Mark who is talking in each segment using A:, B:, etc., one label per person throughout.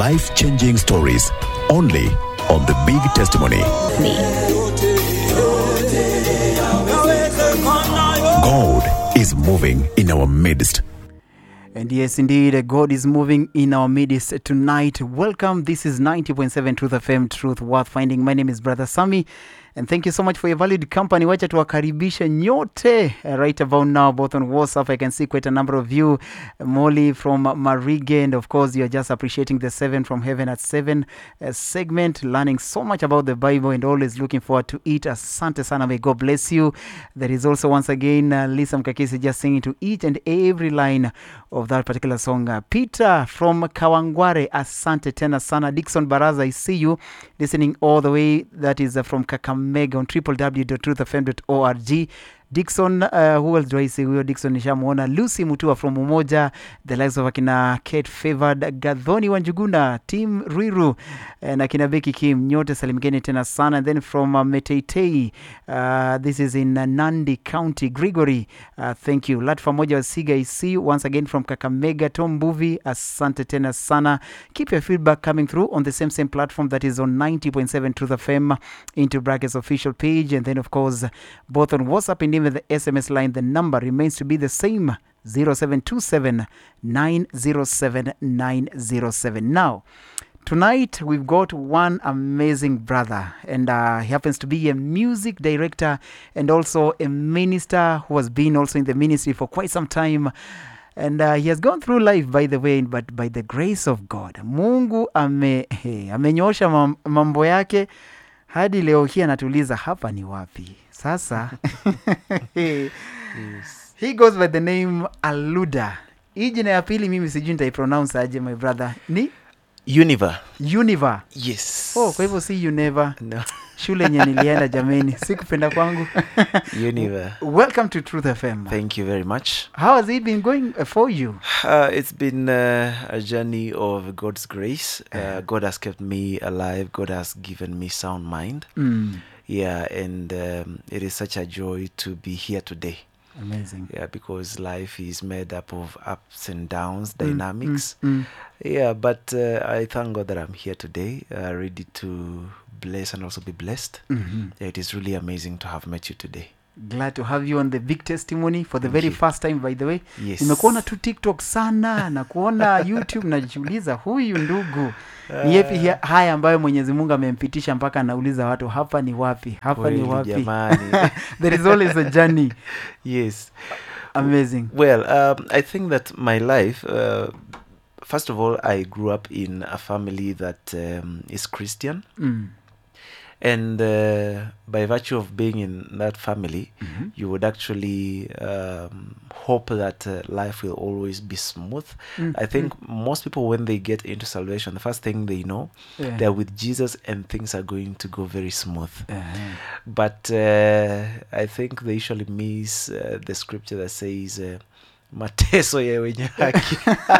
A: life-changing stories only on The Big Testimony. God is moving in our midst.
B: And yes, indeed, God is moving in our midst tonight. Welcome. This is 90.7 Truth FM, Truth Worth Finding. My name is Brother Sammy. And thank you so much for your valued company. Wacha tuwakaribisha nyote right about now, both on WhatsApp. I can see quite a number of you. Molly from Marigue, and of course, you're just appreciating the 7 from Heaven at 7 segment, learning so much about the Bible and always looking forward to it. Asante sana, may God bless you. There is also, once again, Lisa Mkakisi just singing to each and every line of that particular song. Peter from Kawangware, asante tena sana. Dixon Baraza, I see you listening all the way. That is from Kakamega on www.truthfm.org. Dixon, who else do I say? Huyo Dixon nishamuona. Lucy Mutua from Umoja, the likes of akina Kate Favored, Gadhoni Wanjuguna, Team Riru, na kina Becky Kim, nyote salimikeni tena sana. And then from Meteitei, this is in Nandi County, Gregory, thank you. Latfa Moja Wasiga, I see you once again from Kakamega. Tom Buvi, asante tena sana. Keep your feedback coming through on the same platform that is on 90.7 Truth FM, into brackets official page. And then of course, both on WhatsApp and even the SMS line, the number remains to be the same, 0727 907 907. Now, tonight we've got one amazing brother, and he happens to be a music director and also a minister who has been also in the ministry for quite some time. And he has gone through life, by the way, but by the grace of God, Mungu amenyosha mambo yake hadi leo hii anatuliza hapa ni wapi. Sasa yes. He goes by the name Aluda. Hii jina ya pili mimi sijui nitaipronounce aje, my brother. Ni Univer.
C: Yes.
B: Oh, kwa hivyo si Univer.
C: No.
B: Shule nye nilienda jameni. Sikupenda kwangu.
C: Univer.
B: Welcome to Truth FM.
C: Thank you very much.
B: How has it been going for you?
C: It's been a journey of God's grace. God has kept me alive. God has given me sound mind. Yeah, and it is such a joy to be here today.
B: Amazing.
C: Yeah, because life is made up of ups and downs, dynamics. Yeah, but I thank God that I'm here today, ready to bless and also be blessed. Yeah, it is really amazing to have met you today.
B: Glad to have you on the Big Testimony for the very first time, by the way.
C: Yes.
B: Nimekuona tu TikTok sana na kuona YouTube, najiuliza huyu ndugu ni yapi haya ambayo Mwenyezi Mungu amempitisha mpaka anauliza watu hapa ni wapi? Hapa ni wapi? There is always a journey.
C: Yes.
B: Amazing.
C: Well, I think that my life, first of all, I grew up in a family that is Christian. And by virtue of being in that family, you would actually hope that life will always be smooth. I think most people, when they get into salvation, the first thing they know, they're with Jesus and things are going to go very smooth. But I think they usually miss the scripture that says, mateso ya wenye haki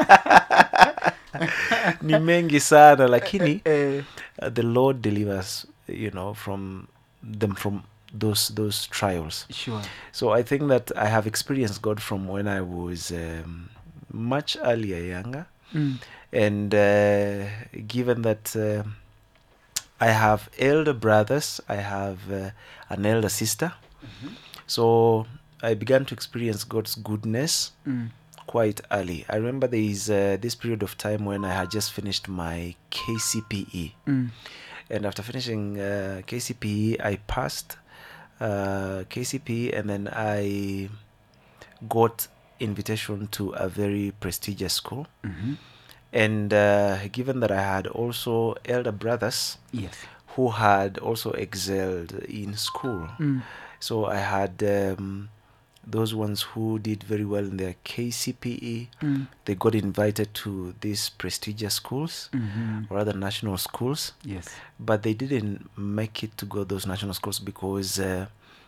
C: ni mengi sana, lakini the Lord delivers, from those trials.
B: Sure.
C: So I think that I have experienced God from when I was much earlier, younger. And given that I have elder brothers, I have an elder sister. So I began to experience God's goodness quite early. I remember there is this period of time when I had just finished my KCPE. And after finishing KCPE, I passed KCPE, and then I got invitation to a very prestigious school. And given that I had also elder brothers who had also excelled in school, so I had those ones who did very well in their KCPE. They got invited to these prestigious schools, or other national schools.
B: Yes.
C: But they didn't make it to go those national schools because of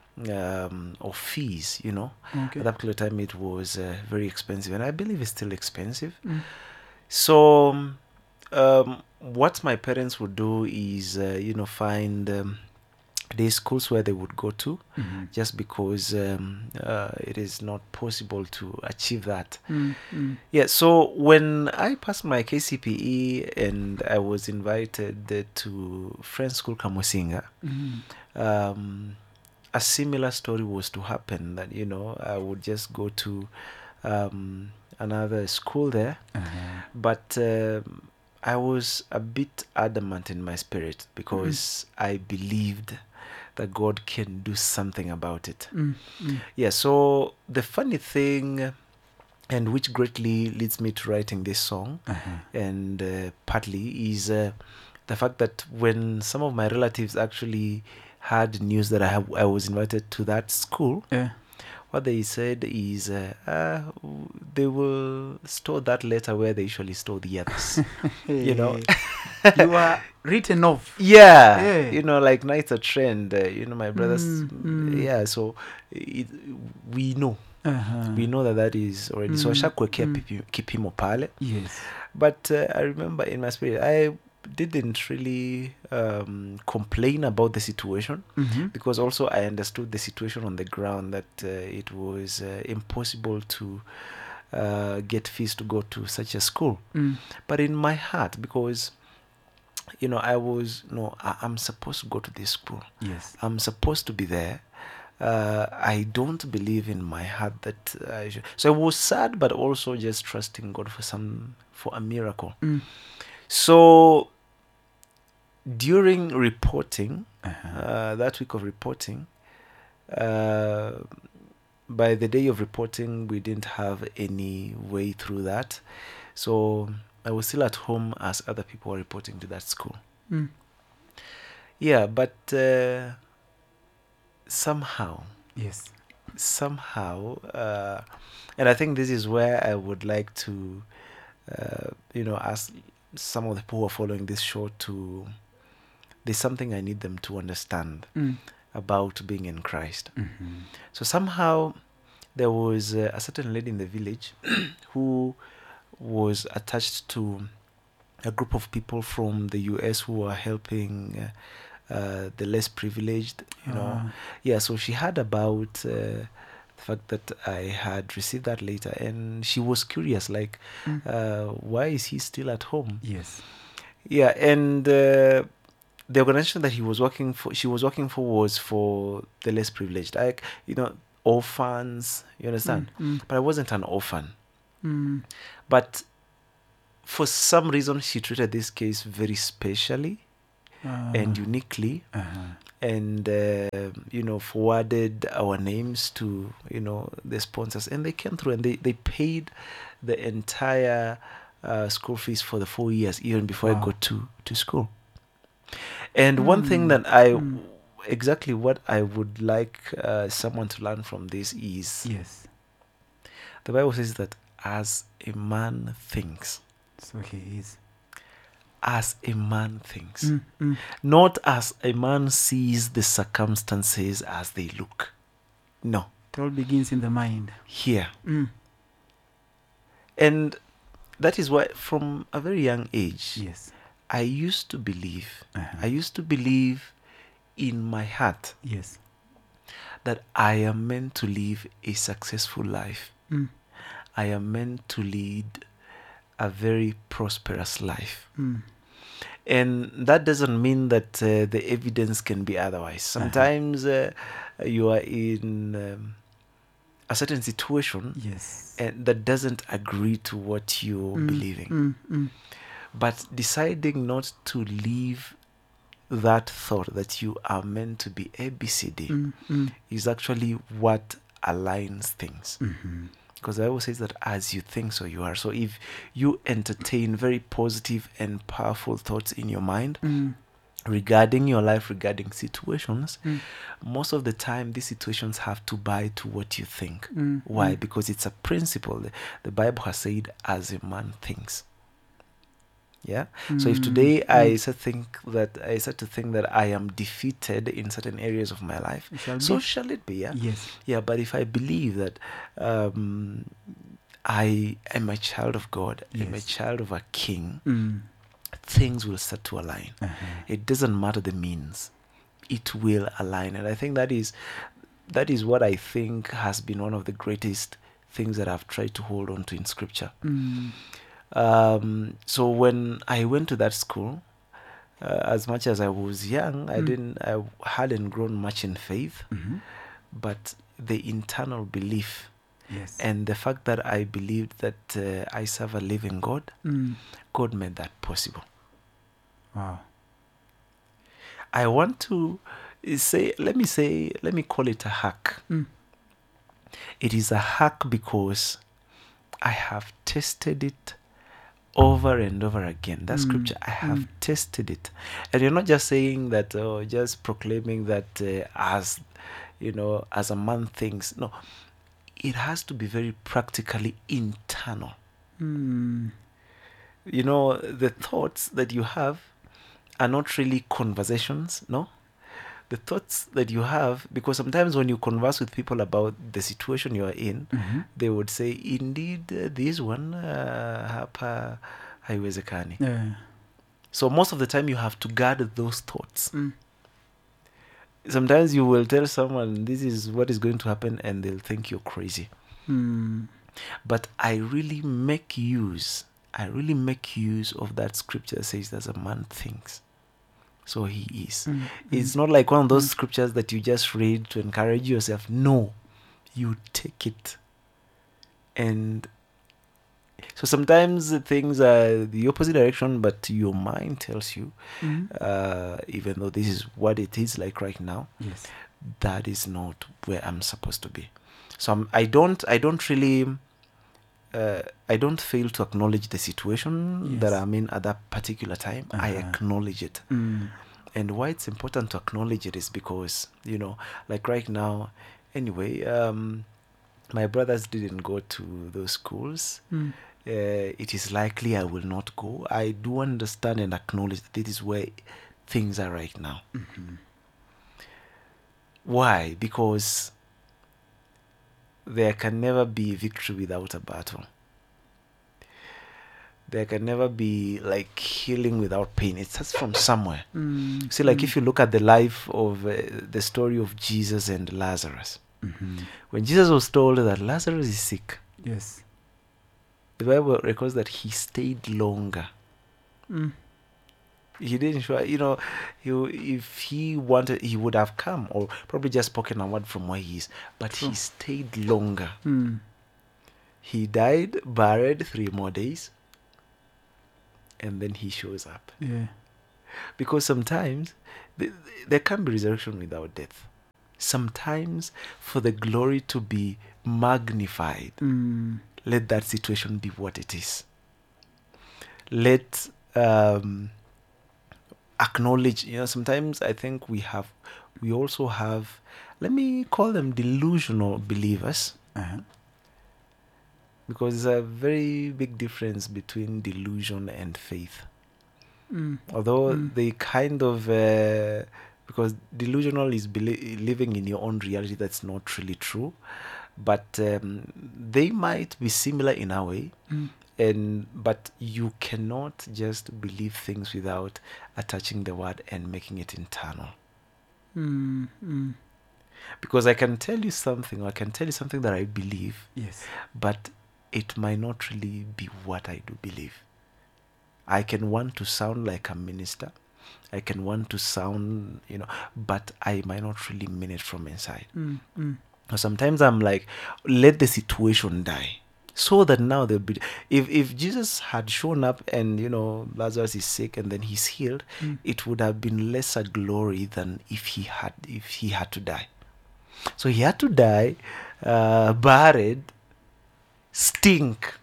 C: fees, Okay. At that particular time, it was very expensive, and I believe it's still expensive. So what my parents would do is, find There are schools where they would go to
B: Mhm.
C: just because it is not possible to achieve that.
B: Yeah.
C: So when I passed my KCPE and I was invited to Friends School Kamusinga, a similar story was to happen, that I would just go to another school there, but I was a bit adamant in my spirit because I believed that God can do something about it. Yeah, so the funny thing, and which greatly leads me to writing this song, and partly is the fact that when some of my relatives actually had news that I was invited to that school, what they said is they will store that letter where they usually store the others. You know,
B: you are written off.
C: yeah, like nights a trend. My brothers, yeah. So we know. We know that is already. So Shakwe keep him opale.
B: Yes.
C: But I remember in my spirit, I didn't really complain about the situation, because also I understood the situation on the ground, that it was impossible to get fees to go to such a school. But in my heart, because I'm supposed to go to this school.
B: Yes.
C: I'm supposed to be there. I don't believe in my heart that I should. So I was sad, but also just trusting God for a miracle. So during reporting, that week of reporting, by the day of reporting, we didn't have any way through that. So I was still at home as other people were reporting to that school. Yeah, but somehow, and I think this is where I would like to, ask some of the people who are following this show to, there's something I need them to understand about being in Christ. So somehow there was a certain lady in the village who was attached to a group of people from the US who were helping the less privileged, Yeah, so she heard about the fact that I had received that letter, and she was curious, like, why is he still at home?
B: Yes.
C: Yeah, and the organization that she was working for was for the less privileged, like, orphans, you understand? But I wasn't an orphan. But for some reason, she treated this case very specially and uniquely, and forwarded our names to the sponsors, and they came through, and they paid the entire school fees for the 4 years, even before I got to school. And one thing that exactly what I would like someone to learn from this is, the Bible says that as a man thinks,
B: so he is.
C: As a man thinks, not as a man sees the circumstances as they look. No.
B: It all begins in the mind.
C: Here. And that is why from a very young age, I used to believe, in my heart, that I am meant to live a successful life. I am meant to lead a very prosperous life. And that doesn't mean that the evidence can be otherwise. Sometimes you are in a certain situation and that doesn't agree to what you're believing. But deciding not to live that thought that you are meant to be ABCD is actually what aligns things. Because I always say that as you think, so you are. So if you entertain very positive and powerful thoughts in your mind regarding your life, regarding situations, most of the time these situations have to buy to what you think. Why? Because it's a principle. The Bible has said, as a man thinks. Yeah. So if today I start to think that I am defeated in certain areas of my life, shall it be. Yeah. Yeah. But if I believe that I am a child of God, I'm a child of a King, things will start to align. It doesn't matter the means. it will align. And I think that is what I think has been one of the greatest things that I've tried to hold on to in Scripture. So when I went to that school, as much as I was young, I hadn't grown much in faith, but the internal belief,
B: Yes.
C: and the fact that I believed that I serve a living God, God made that possible.
B: Wow.
C: I want to let me call it a hack. It is a hack because I have tested it over and over again. That scripture, I have tested it. And you're not just saying that, or just proclaiming that as, as a man thinks. No, it has to be very practically internal. The thoughts that you have are not really conversations, no? The thoughts that you have, because sometimes when you converse with people about the situation you are in, they would say, indeed, this one, hapa haiwezekani.
B: Yeah.
C: So most of the time you have to guard those thoughts. Sometimes you will tell someone, this is what is going to happen, and they'll think you're crazy. But I really make use of that scripture that says, as a man thinks, so he is. It's not like one of those scriptures that you just read to encourage yourself. No, you take it. And so sometimes things are the opposite direction, but your mind tells you, even though this is what it is like right now,
B: Yes.
C: that is not where I'm supposed to be. So I don't fail to acknowledge the situation that I'm in at that particular time. I acknowledge it. And why it's important to acknowledge it is because, like right now, anyway, my brothers didn't go to those schools. It is likely I will not go. I do understand and acknowledge that this is where things are right now. Why? Because there can never be victory without a battle. There can never be like healing without pain. It starts from somewhere. See, like if you look at the life of the story of Jesus and Lazarus, when Jesus was told that Lazarus is sick,
B: Yes.
C: the Bible records that he stayed longer. He didn't show, if he wanted, he would have come or probably just spoken a word from where he is. But he stayed longer. He died, buried 3 more days, and then he shows up.
B: Yeah.
C: Because sometimes there can be resurrection without death. Sometimes for the glory to be magnified, let that situation be what it is. Let acknowledge, sometimes I think we also have, let me call them delusional believers. Because there's a very big difference between delusion and faith. Although they kind of, because delusional is living in your own reality that's not really true, but they might be similar in a way, but you cannot just believe things without attaching the word and making it internal. Because I can tell you something, or I can tell you something that I believe,
B: Yes.
C: but it might not really be what I do believe. I can want to sound like a minister. I can want to sound, but I might not really mean it from inside. Sometimes I'm like, let the situation die. So that now there'll be, if Jesus had shown up and, Lazarus is sick and then he's healed, it would have been lesser glory than if he had to die. So he had to die, buried, stink,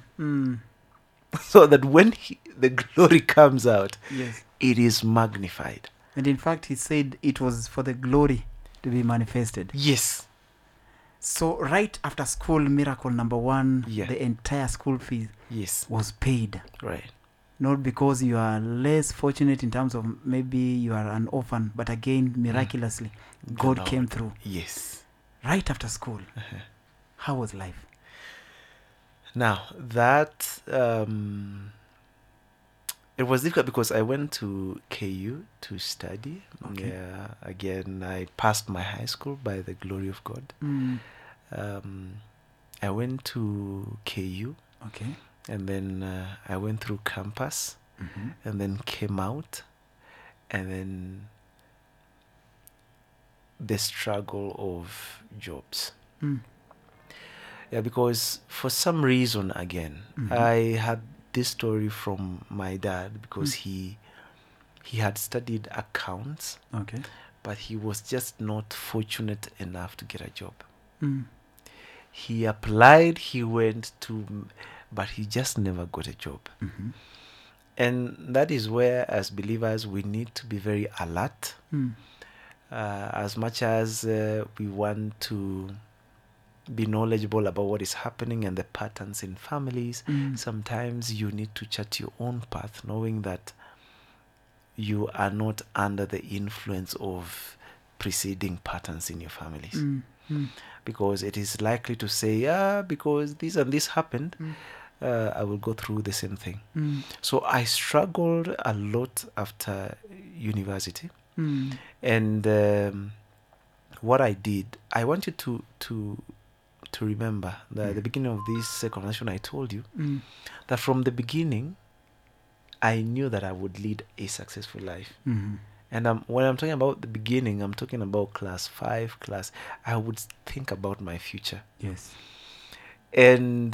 C: so that when the glory comes out,
B: Yes.
C: it is magnified.
B: And in fact, he said it was for the glory to be manifested.
C: Yes.
B: So right after school, miracle number 1, the entire school fee was paid.
C: Right.
B: Not because you are less fortunate in terms of maybe you are an orphan, but again, miraculously, God came through.
C: Yes.
B: Right after school. How was life?
C: Now, that it was difficult because I went to KU to study.
B: Okay.
C: Yeah, again, I passed my high school by the glory of God. I went to KU,
B: Okay.
C: and then I went through campus, and then came out, and then the struggle of jobs. Yeah, because for some reason, again, I had this story from my dad, because he had studied accounts,
B: Okay.
C: but he was just not fortunate enough to get a job. He applied, he went to, but he just never got a job. And that is where, as believers, we need to be very alert. As much as we want to be knowledgeable about what is happening and the patterns in families, sometimes you need to chart your own path, knowing that you are not under the influence of preceding patterns in your families. Because it is likely to say, because this and this happened, I will go through the same thing. So I struggled a lot after university. And what I did, I want you to remember that at the beginning of this conversation, I told you that from the beginning, I knew that I would lead a successful life. And when I'm talking about the beginning, I'm talking about class 5, I would think about my future.
B: Yes.
C: And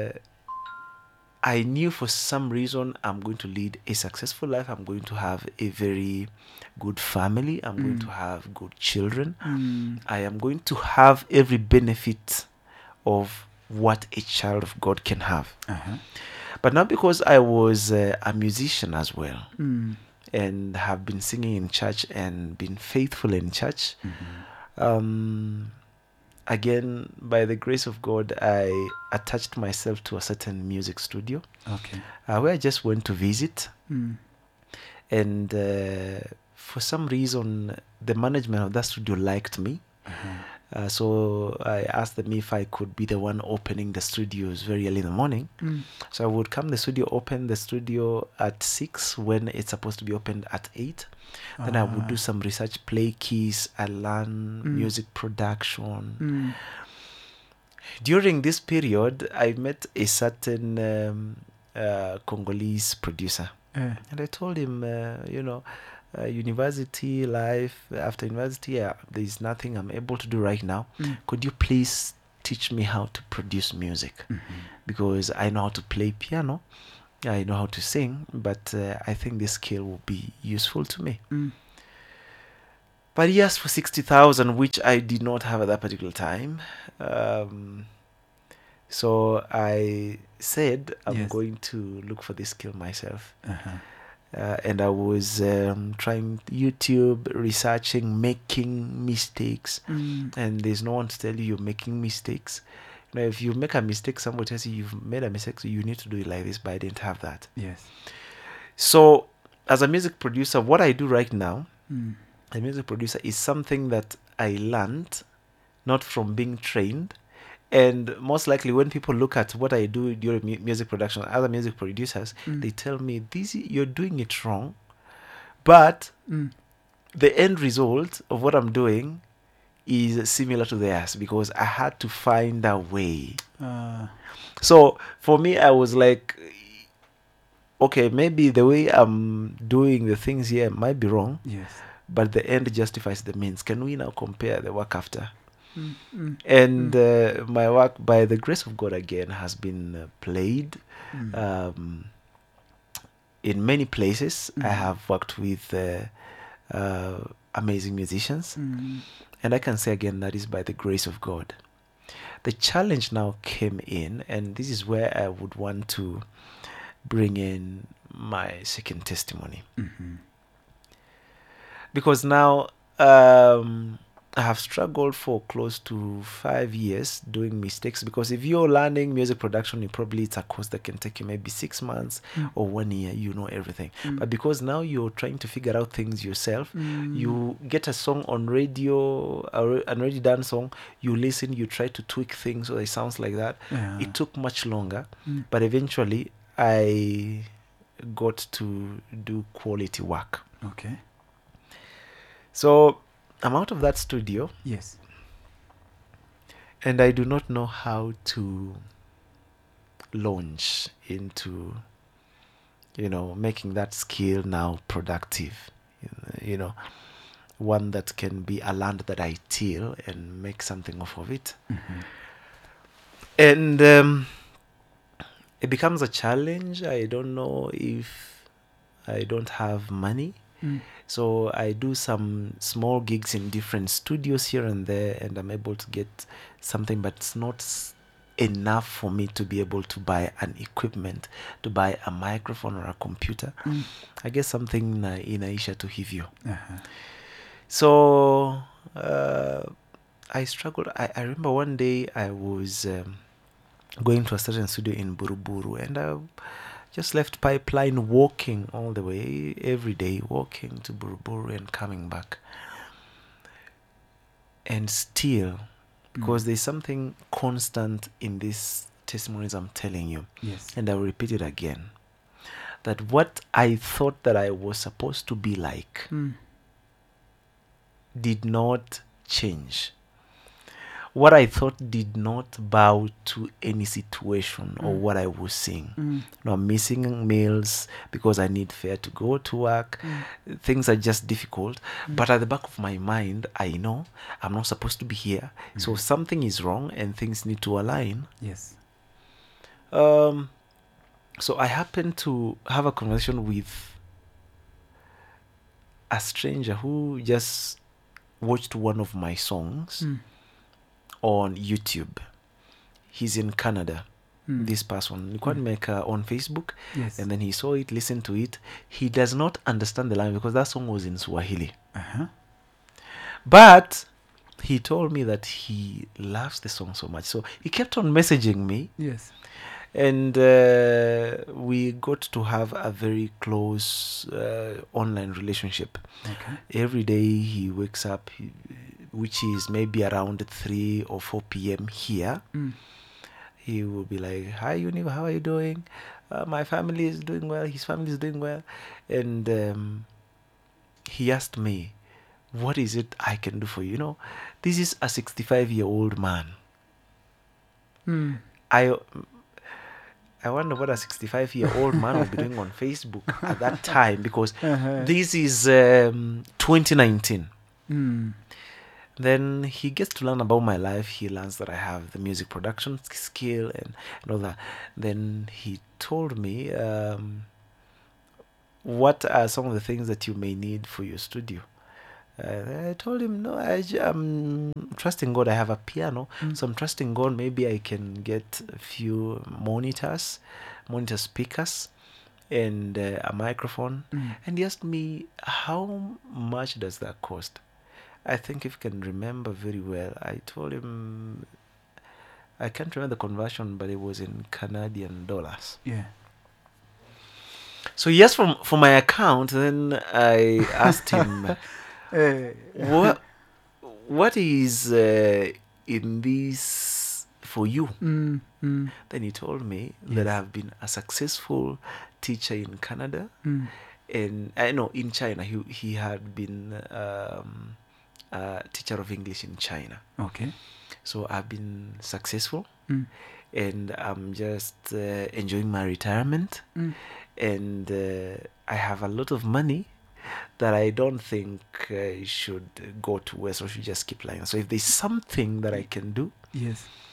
C: I knew for some reason I'm going to lead a successful life. I'm going to have a very good family. I'm going to have good children. I am going to have every benefit of what a child of God can have. But not because I was a musician as well, and have been singing in church and been faithful in church. Again, by the grace of God, I attached myself to a certain music studio, where I just went to visit. And for some reason, the management of that studio liked me. So I asked them if I could be the one opening the studios very early in the morning. So I would come the studio, open the studio at 6 when it's supposed to be opened at 8. Then I would do some research, play keys, I learn music production. During this period, I met a certain Congolese producer. And I told him, university life, after university, there is nothing I'm able to do right now. Could you please teach me how to produce music? Because I know how to play piano, I know how to sing, but I think this skill will be useful to me. But he asked for 60,000, which I did not have at that particular time. So I said, I'm going to look for this skill myself. And I was trying YouTube, researching, making mistakes. And there's no one to tell you you're making mistakes. Now, if you make a mistake, somebody tells you you've made a mistake, so you need to do it like this, but I didn't have that. So, as a music producer, what I do right now, a music producer, is something that I learned, not from being trained. And most likely, when people look at what I do during music production, other music producers, they tell me, you're doing it wrong. But the end result of what I'm doing is similar to theirs, because I had to find a way. So for me, I was like, okay, maybe the way I'm doing the things here might be wrong, but the end justifies the means. Can we now compare the work after? And my work, by the grace of God, again, has been played in many places. I have worked with amazing musicians, and I can say again, that is by the grace of God. The challenge now came in, and this is where I would want to bring in my second testimony. Because now I have struggled for close to 5 years doing mistakes, because if you're learning music production, it's a course that can take you maybe 6 months or 1 year, you know everything. But because now you're trying to figure out things yourself, you get a song on radio, an already done song, you listen, you try to tweak things so it sounds like that. It took much longer, but eventually I got to do quality work.
B: Okay.
C: So I'm out of that studio,
B: Yes.
C: and I do not know how to launch into, making that skill now productive. One that can be a land that I till and make something off of it.
B: Mm-hmm.
C: And it becomes a challenge. I don't know if I don't have money. So I do some small gigs in different studios here and there, and I'm able to get something, but it's not enough for me to be able to buy an equipment, to buy a microphone or a computer. I guess something inaisha to hivyo.
B: Uh-huh.
C: So I struggled. I remember one day I was going to a certain studio in Buruburu, and I just left Pipeline, walking all the way every day, walking to Buruburu and coming back. And still, because there's something constant in these testimonies I'm telling you,
B: Yes.
C: and I will repeat it again, that what I thought that I was supposed to be like did not change. What I thought did not bow to any situation or what I was seeing. I'm missing meals because I need fare to go to work. Things are just difficult. But at the back of my mind, I know I'm not supposed to be here. So something is wrong and things need to align.
B: Yes.
C: So I happened to have a conversation with a stranger who just watched one of my songs on YouTube. He's in Canada. This person, nilikuwa nimeweka on Facebook.
B: Yes.
C: And then he saw it, listened to it. He does not understand the language because that song was in Swahili.
B: Uh-huh.
C: But he told me that he loves the song so much. So he kept on messaging me.
B: Yes.
C: And we got to have a very close online relationship.
B: Okay.
C: Every day he wakes up, which is maybe around 3 or 4 p.m. here. He will be like, "Hi, Univa, how are you doing? My family is doing well. His family is doing well." And he asked me, "What is it I can do for you?" This is a 65-year-old man. I wonder what a 65-year-old man will be doing on Facebook at that time, because this is 2019. Then he gets to learn about my life. He learns that I have the music production skill and all that. Then he told me, what are some of the things that you may need for your studio? I told him, no, I'm trusting God. I have a piano, so I'm trusting God. Maybe I can get a few monitor speakers, and a microphone. And he asked me, how much does that cost? I think if you can remember very well, I told him, I can't remember the conversion, but it was in Canadian dollars.
B: Yeah.
C: So he asked for my account. Then I asked him, what is in this for you? Then he told me that I have been a successful teacher in Canada, and I know in China. He had been a teacher of English in China.
B: Okay.
C: So I've been successful, and I'm just enjoying my retirement, and I have a lot of money that I don't think I should go to waste, or should just keep lying. So if there's something that I can do,
B: yes,